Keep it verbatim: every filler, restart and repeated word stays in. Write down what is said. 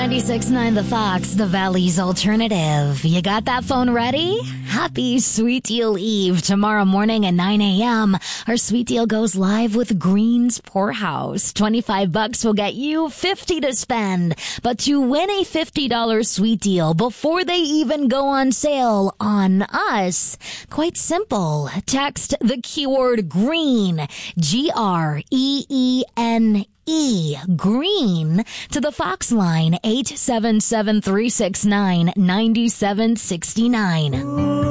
ninety-six point nine The Fox, the Valley's alternative. You got that phone ready? Happy Sweet Deal Eve. Tomorrow morning at nine a.m., our Sweet Deal goes live with Green's Poorhouse. twenty-five bucks will get you fifty to spend. But to win a fifty dollars Sweet Deal before they even go on sale on us, quite simple. Text the keyword green, G R E E N E, green, to the Fox line eight seven seven, three six nine, nine seven six nine.